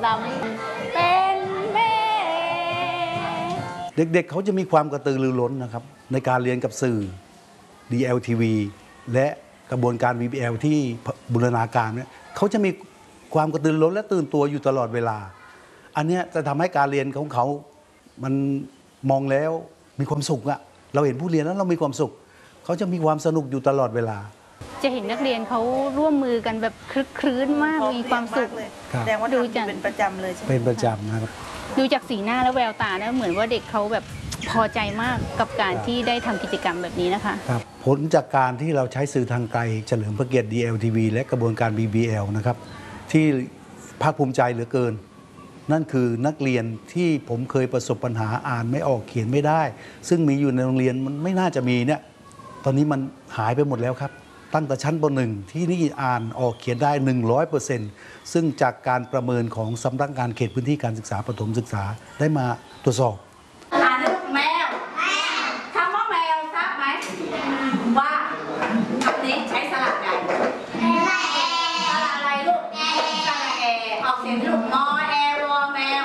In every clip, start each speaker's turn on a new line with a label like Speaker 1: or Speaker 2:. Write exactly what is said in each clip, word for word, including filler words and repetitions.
Speaker 1: ดำเป็นแม่
Speaker 2: เด็กๆเขาจะมีความกระตือรือร้นนะครับในการเรียนกับสื่อ ดี แอล ที วี และกระบวนการ วี บี แอล ที่บูรณาการเนี่ยเขาจะมีความกระตือรือร้นและตื่นตัวอยู่ตลอดเวลาอันนี้จะทำให้การเรียนของเขามันมองแล้วมีความสุขอะเราเห็นผู้เรียนแล้วเรามีความสุขเขาจะมีความสนุกอยู่ตลอดเวลา
Speaker 1: จะเห็นนักเรียนเขาร่วมมือกันแบบคลึกคลื้นมากมีความสุข
Speaker 3: เลยแสดงว่าดูจากเป็นประจำเลยใช่ไหม
Speaker 2: เป็นประจำนะครับ
Speaker 1: ดูจากสีหน้าและแววตาแล้วเหมือนว่าเด็กเขาแบบพอใจมากกับการที่ได้ทำกิจกรรมแบบนี้นะคะ
Speaker 2: ครับผลจากการที่เราใช้สื่อทางไกลเฉลิมพระเกียรติ ดี แอล ที วี และกระบวนการ บี บี แอล นะครับที่ภาคภูมิใจเหลือเกินนั่นคือนักเรียนที่ผมเคยประสบปัญหาอ่านไม่ออกเขียนไม่ได้ซึ่งมีอยู่ในโรงเรียนมันไม่น่าจะมีเนี่ยตอนนี้มันหายไปหมดแล้วครับตั้งแต่ชั้นป หนึ่ง ที่นี่อ่านออกเขียนได้ หนึ่งร้อยเปอร์เซ็นต์ ซึ่งจากการประเมินของสำนักงานเขตพื้นที่การศึกษาประถมศึกษาได้มาตรวจสอบ
Speaker 4: อ่านลูกแมวคำว่าแมวทราบไหมว่าคำนี้ใช้สระใดสระอะไรลูกสระแอออกเสียงลูกมอแอวอแมว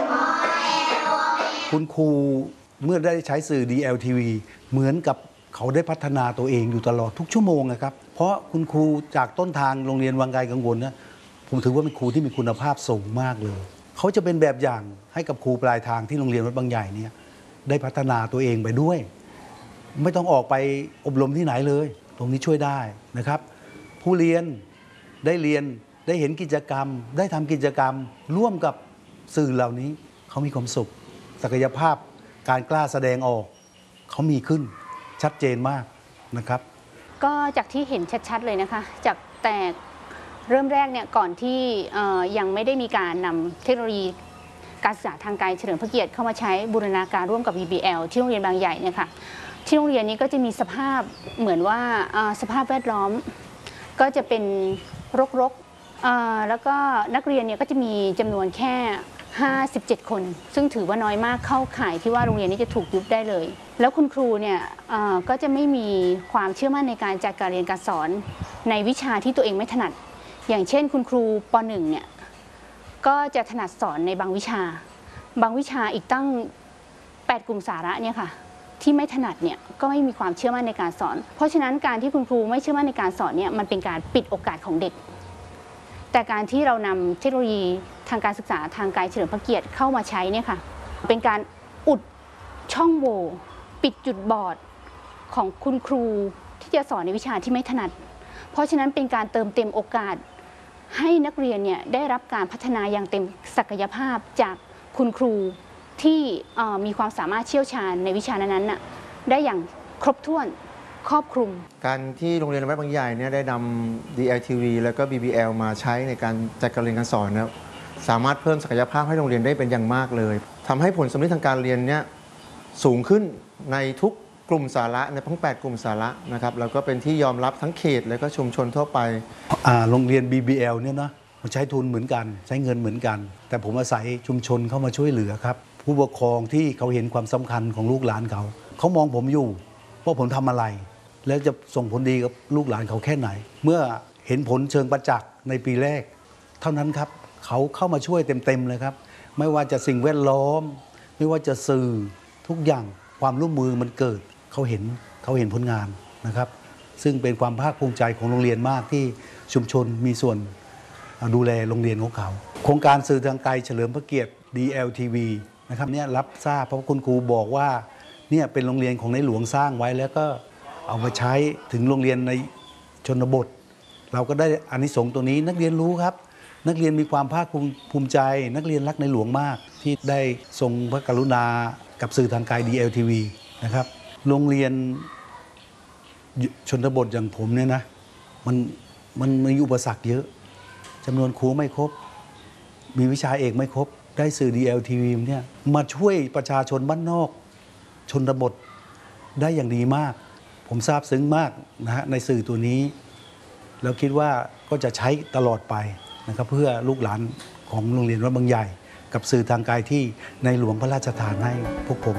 Speaker 2: คุณครูเมื่อได้ใช้สื่อ ดี แอล ที วี เหมือนกับเขาได้พัฒนาตัวเองอยู่ตลอดทุกชั่วโมงนะครับเพราะคุณครูจากต้นทางโรงเรียนวังไกลกังวลนะผมถือว่าเป็นครูที่มีคุณภาพสูงมากเลยเขาจะเป็นแบบอย่างให้กับครูปลายทางที่โรงเรียนวัดบางใหญ่เนี่ยได้พัฒนาตัวเองไปด้วยไม่ต้องออกไปอบรมที่ไหนเลยตรงนี้ช่วยได้นะครับผู้เรียนได้เรียนได้เห็นกิจกรรมได้ทำกิจกรรมร่วมกับสื่อเหล่านี้เขามีความสุขศักยภาพการกล้าแสดงออกเขามีขึ้นชัดเจนมากนะครับ
Speaker 1: ก็จากที่เห็นชัดๆเลยนะคะจากแต่เริ่มแรกเนี่ยก่อนที่ยังไม่ได้มีการนำเทคโนโลยีการศึกษาทางไกลเฉลิมพระเกียรติเข้ามาใช้บูรณาการร่วมกับ วี บี แอล ที่โรงเรียนบางใหญ่เนี่ยค่ะที่โรงเรียนนี้ก็จะมีสภาพเหมือนว่าสภาพแวดล้อมก็จะเป็นรกๆแล้วก็นักเรียนเนี่ยก็จะมีจำนวนแค่ห้าสิบเจ็ดคนซึ่งถือว่าน้อยมากเข้าข่ายที่ว่าโรงเรียนนี้จะถูกยุบได้เลยแล้วคุณครูเนี่ยก็จะไม่มีความเชื่อมั่นในการจัดการเรียนการสอนในวิชาที่ตัวเองไม่ถนัดอย่างเช่นคุณครูป หนึ่ง เนี่ยก็จะถนัดสอนในบางวิชาบางวิชาอีกตั้งแปดกลุ่มสาระเนี่ยค่ะที่ไม่ถนัดเนี่ยก็ไม่มีความเชื่อมั่นในการสอนเพราะฉะนั้นการที่คุณครูไม่เชื่อมั่นในการสอนเนี่ยมันเป็นการปิดโอกาสของเด็กแต่การที่เรานำเทคโนโลยีทางการศึกษาทางไกลเฉลิมพระเกียรติเข้ามาใช้เนี่ยค่ะเป็นการอุดช่องโหว่ปิดจุดบอดของคุณครูที่จะสอนในวิชาที่ไม่ถนัดเพราะฉะนั้นเป็นการเติมเต็มโอกาสให้นักเรียนเนี่ยได้รับการพัฒนาอย่างเต็มศักยภาพจากคุณครูที่มีความสามารถเชี่ยวชาญในวิชานั้นๆได้อย่างครบถ้วนครอบคลุม
Speaker 5: การที่โรงเรียนวัดบางใหญ่เนี่ยได้นำ ดี แอล ที วี แล้วก็ บี บี แอล มาใช้ในการจัดการเรียนการสอนนะสามารถเพิ่มศักยภาพให้โรงเรียนได้เป็นอย่างมากเลยทำให้ผลสำลิดทางการเรียนเนี่ยสูงขึ้นในทุกกลุ่มสาระในทั้งแปดกลุ่มสาระนะครับแล้วก็เป็นที่ยอมรับทั้งเขตและก็ชุมชนทั่วไป
Speaker 2: โรงเรียน บี บี แอล เนี่ยนะมันใช้ทุนเหมือนกันใช้เงินเหมือนกันแต่ผมอาศัยชุมชนเข้ามาช่วยเหลือครับผู้ปกครองที่เขาเห็นความสำคัญของลูกหลานเขาเขามองผมอยู่ว่าผมทำอะไรแล้วจะส่งผลดีกับลูกหลานเขาแค่ไหนเมื่อเห็นผลเชิงประจักษ์ในปีแรกเท่านั้นครับเขาเข้ามาช่วยเต็มๆเลยครับไม่ว่าจะสิ่งแวดล้อมไม่ว่าจะสื่อทุกอย่างความร่วมมือมันเกิดเขาเห็นเขาเห็นผลงานนะครับซึ่งเป็นความภาคภูมิใจของโรงเรียนมากที่ชุมชนมีส่วนดูแลโรงเรียนของเขาโครงการสื่อทางไกลเฉลิมพระเกียรติ ดี แอล ที วี นะครับเนี่ยรับทราบเพราะคุณครูบอกว่าเนี่ยเป็นโรงเรียนของในหลวงสร้างไว้แล้วก็เอามาใช้ถึงโรงเรียนในชนบทเราก็ได้อานิสงส์ตัวนี้นักเรียนรู้ครับนักเรียนมีความภาคภูมิใจนักเรียนรักในหลวงมากที่ได้ทรงพระกรุณากับสื่อทางไกล ดี แอล ที วี นะครับโรงเรียนชนบทอย่างผมเนี่ยนะมันมันมีอุปสรรคเยอะจำนวนครูไม่ครบมีวิชาเอกไม่ครบได้สื่อ ดี แอล ที วี เนี่ยมาช่วยประชาชนบ้านนอกชนบทได้อย่างดีมากผมซาบซึ้งมากนะฮะในสื่อตัวนี้แล้วคิดว่าก็จะใช้ตลอดไปนะครับเพื่อลูกหลานของโรงเรียนวัดบางใหญ่กับสื่อทางไกลที่ในหลวงพระราชทานให้พวกผม